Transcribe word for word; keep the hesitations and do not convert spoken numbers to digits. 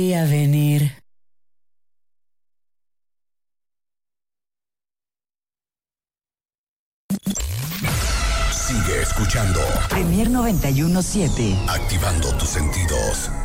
a venir. Sigue escuchando Premier noventa y uno punto siete. Activando tus sentidos.